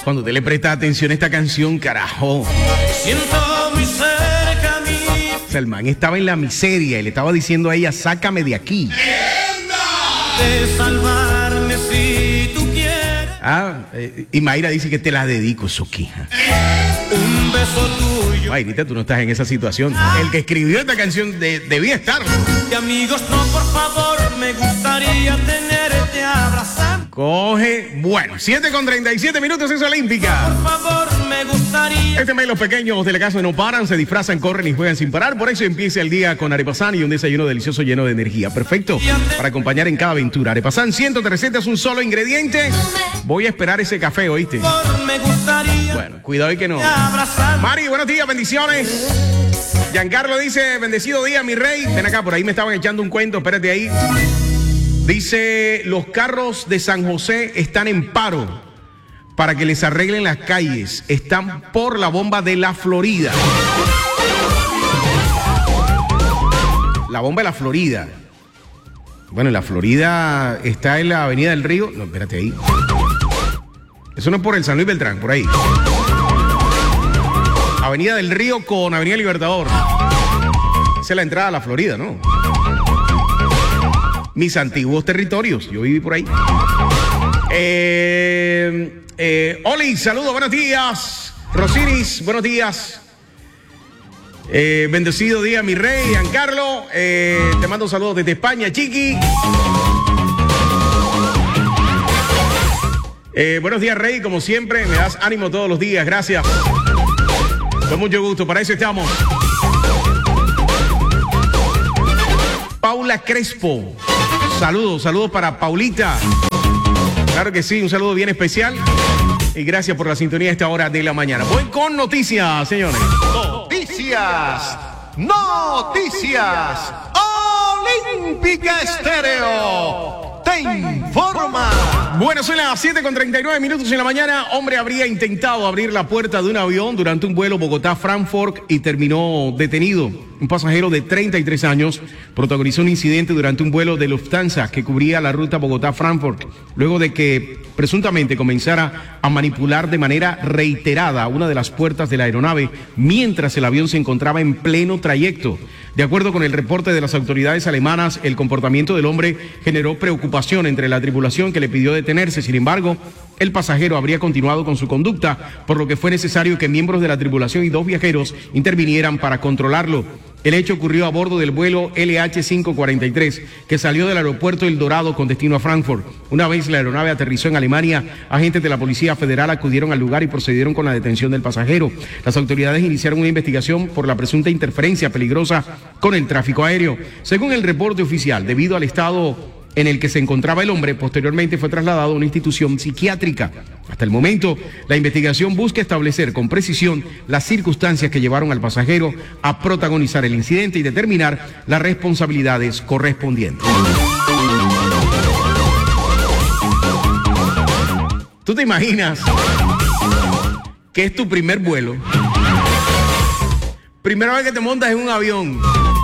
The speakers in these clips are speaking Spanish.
Cuando te le presta atención a esta canción, carajo. Siento muy cerca a mí. O sea, el man estaba en la miseria y le estaba diciendo a ella, sácame de aquí. De salvarme si tú quieres. Y Mayra dice que te la dedico, Soquija. Un beso tuyo. Mayrita, tú no estás en esa situación. El que escribió esta canción debía estar. De amigos, no, por favor, me gustaría tenerte abrazar. Coge. Bueno, 7:37 minutos, es olímpica. Por favor, me gustaría. Este mes los pequeños de la casa no paran, se disfrazan, corren y juegan sin parar. Por eso empieza el día con Arepasan y un desayuno delicioso lleno de energía. Perfecto para acompañar en cada aventura. Arepasan, 103 recetas, un solo ingrediente. Voy a esperar ese café, ¿oíste? Me gustaría. Bueno, cuidado y que no. Abrazar. Mari, buenos días, bendiciones. Giancarlo dice, bendecido día, mi rey. Ven acá, por ahí me estaban echando un cuento, espérate ahí. Dice, los carros de San José están en paro para que les arreglen las calles. Están por la bomba de la Florida. La bomba de la Florida. Bueno, la Florida está en la Avenida del Río. No, espérate ahí. Eso no es por el San Luis Beltrán, por ahí. Avenida del Río con Avenida Libertador. Esa es la entrada a la Florida, ¿no? Mis antiguos territorios. Yo viví por ahí. Oli, saludos, buenos días. Rosiris, buenos días. Bendecido día, mi rey, Giancarlo. Te mando saludos desde España, Chiqui. Buenos días, rey, como siempre, me das ánimo todos los días, gracias. Con mucho gusto, para eso estamos. Paula Crespo. Saludos para Paulita. Claro que sí, un saludo bien especial. Y gracias por la sintonía a esta hora de la mañana. Voy con noticias, señores. Noticias. Olímpica Estéreo te informa. Bueno, son las 7:39 minutos en la mañana. Hombre habría intentado abrir la puerta de un avión durante un vuelo Bogotá-Frankfurt y terminó detenido. Un pasajero de 33 años protagonizó un incidente durante un vuelo de Lufthansa que cubría la ruta Bogotá-Frankfurt, luego de que presuntamente comenzara a manipular de manera reiterada una de las puertas de la aeronave mientras el avión se encontraba en pleno trayecto. De acuerdo con el reporte de las autoridades alemanas, el comportamiento del hombre generó preocupación entre la tripulación, que le pidió detenerse. Sin embargo, el pasajero habría continuado con su conducta, por lo que fue necesario que miembros de la tripulación y 2 viajeros intervinieran para controlarlo. El hecho ocurrió a bordo del vuelo LH543, que salió del aeropuerto El Dorado con destino a Frankfurt. Una vez la aeronave aterrizó en Alemania, agentes de la Policía Federal acudieron al lugar y procedieron con la detención del pasajero. Las autoridades iniciaron una investigación por la presunta interferencia peligrosa con el tráfico aéreo. Según el reporte oficial, debido al estado en el que se encontraba el hombre, posteriormente fue trasladado a una institución psiquiátrica. Hasta el momento, la investigación busca establecer con precisión las circunstancias que llevaron al pasajero a protagonizar el incidente y determinar las responsabilidades correspondientes. ¿Tú te imaginas que es tu primer vuelo? Primera vez que te montas en un avión.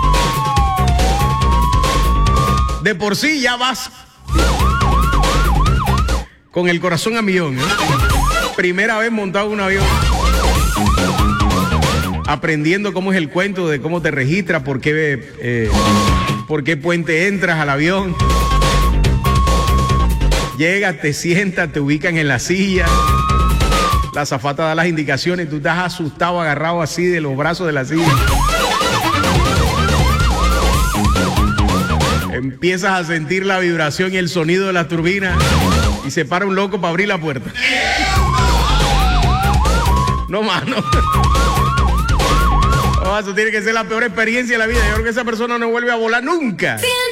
De por sí ya vas con el corazón a millón, ¿eh? Primera vez montado en un avión. Aprendiendo cómo es el cuento de cómo te registras, por qué puente entras al avión. Llegas, te sientas, te ubican en la silla. La azafata da las indicaciones, tú estás asustado, agarrado así de los brazos de la silla. Empiezas a sentir la vibración y el sonido de la turbina y se para un loco para abrir la puerta. No, mano. Oh, eso tiene que ser la peor experiencia de la vida. Yo creo que esa persona no vuelve a volar nunca.